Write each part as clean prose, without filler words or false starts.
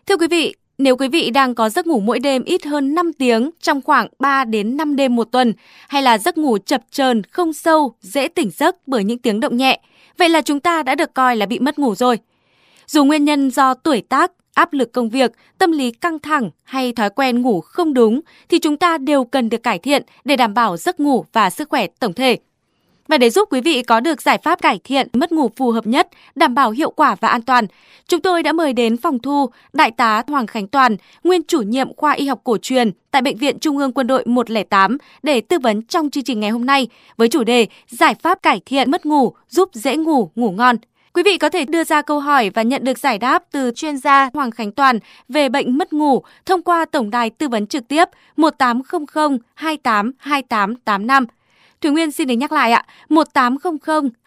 Thưa quý vị, nếu quý vị đang có giấc ngủ mỗi đêm ít hơn 5 tiếng trong khoảng 3 đến 5 đêm một tuần, hay là giấc ngủ chập chờn, không sâu, dễ tỉnh giấc bởi những tiếng động nhẹ, vậy là chúng ta đã được coi là bị mất ngủ rồi. Dù nguyên nhân do tuổi tác, áp lực công việc, tâm lý căng thẳng hay thói quen ngủ không đúng, thì chúng ta đều cần được cải thiện để đảm bảo giấc ngủ và sức khỏe tổng thể. Và để giúp quý vị có được giải pháp cải thiện mất ngủ phù hợp nhất, đảm bảo hiệu quả và an toàn, chúng tôi đã mời đến phòng thu Đại tá Hoàng Khánh Toàn, nguyên chủ nhiệm khoa y học cổ truyền tại Bệnh viện Trung ương Quân đội 108 để tư vấn trong chương trình ngày hôm nay với chủ đề giải pháp cải thiện mất ngủ giúp dễ ngủ, ngủ ngon. Quý vị có thể đưa ra câu hỏi và nhận được giải đáp từ chuyên gia Hoàng Khánh Toàn về bệnh mất ngủ thông qua tổng đài tư vấn trực tiếp 1800 28 2885. Thủy Nguyên xin được nhắc lại ạ, 1800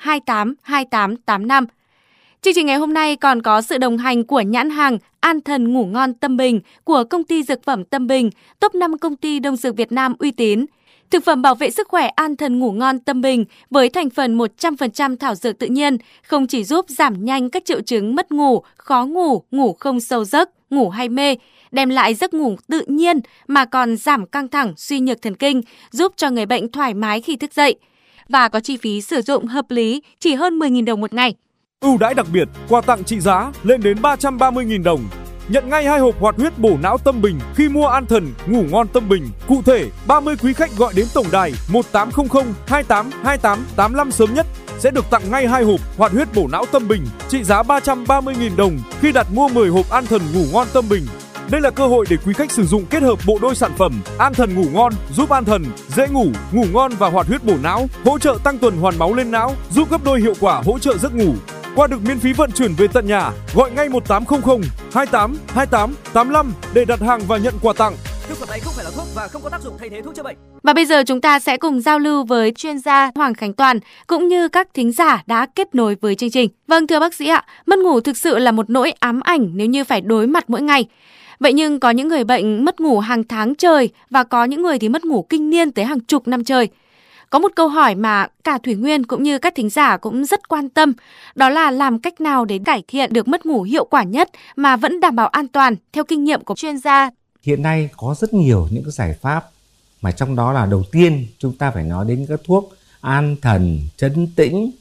28 2885. Chương trình ngày hôm nay còn có sự đồng hành của nhãn hàng An Thần Ngủ Ngon Tâm Bình của công ty dược phẩm Tâm Bình, top 5 công ty đông dược Việt Nam uy tín. Thực phẩm bảo vệ sức khỏe An Thần Ngủ Ngon Tâm Bình với thành phần 100% thảo dược tự nhiên không chỉ giúp giảm nhanh các triệu chứng mất ngủ, khó ngủ, ngủ không sâu giấc, ngủ hay mê, đem lại giấc ngủ tự nhiên mà còn giảm căng thẳng, suy nhược thần kinh, giúp cho người bệnh thoải mái khi thức dậy. Và có chi phí sử dụng hợp lý, chỉ hơn 10.000 đồng một ngày. Ưu đãi đặc biệt, quà tặng trị giá lên đến 330.000 đồng. Nhận ngay 2 hộp hoạt huyết bổ não Tâm Bình khi mua An Thần Ngủ Ngon Tâm Bình. Cụ thể, 30 quý khách gọi đến tổng đài 1800 28 28 85 sớm nhất sẽ được tặng ngay 2 hộp hoạt huyết bổ não Tâm Bình trị giá 330.000 đồng khi đặt mua 10 hộp An Thần Ngủ Ngon Tâm Bình. Đây là cơ hội để quý khách sử dụng kết hợp bộ đôi sản phẩm An Thần Ngủ Ngon giúp an thần, dễ ngủ, ngủ ngon và hoạt huyết bổ não, hỗ trợ tăng tuần hoàn máu lên não, giúp gấp đôi hiệu quả hỗ trợ giấc ngủ. Qua được miễn phí vận chuyển về tận nhà, gọi ngay 1800 28 28 85 để đặt hàng và nhận quà tặng. Thực phẩm này không phải là thuốc và không có tác dụng thay thế thuốc chữa bệnh. Và bây giờ chúng ta sẽ cùng giao lưu với chuyên gia Hoàng Khánh Toàn cũng như các thính giả đã kết nối với chương trình. Vâng, thưa bác sĩ ạ, mất ngủ thực sự là một nỗi ám ảnh nếu như phải đối mặt mỗi ngày. Vậy nhưng có những người bệnh mất ngủ hàng tháng trời và có những người thì mất ngủ kinh niên tới hàng chục năm trời. Có một câu hỏi mà cả Thủy Nguyên cũng như các thính giả cũng rất quan tâm, đó là làm cách nào để cải thiện được mất ngủ hiệu quả nhất mà vẫn đảm bảo an toàn theo kinh nghiệm của chuyên gia. Hiện nay có rất nhiều những cái giải pháp, mà trong đó là đầu tiên chúng ta phải nói đến các thuốc an thần, trấn tĩnh,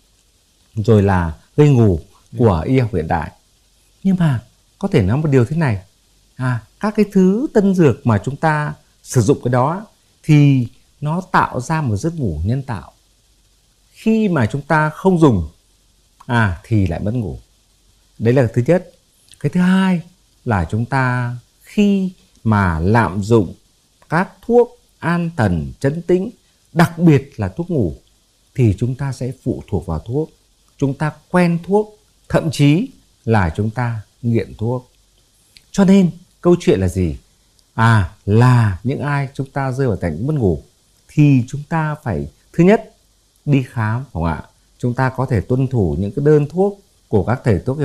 rồi là gây ngủ của y học hiện đại. Nhưng mà có thể nói một điều thế này, các cái thứ tân dược mà chúng ta sử dụng cái đó thì nó tạo ra một giấc ngủ nhân tạo. Khi mà chúng ta không dùng thì lại mất ngủ. Đấy là thứ nhất. Cái thứ hai là chúng ta khi mà lạm dụng các thuốc an thần, trấn tĩnh, đặc biệt là thuốc ngủ, thì chúng ta sẽ phụ thuộc vào thuốc. Chúng ta quen thuốc, thậm chí là chúng ta nghiện thuốc. Cho nên câu chuyện là gì? Là những ai chúng ta rơi vào cảnh mất ngủ thì chúng ta phải thứ nhất đi khám, không ạ? Chúng ta có thể tuân thủ những cái đơn thuốc của các thầy thuốc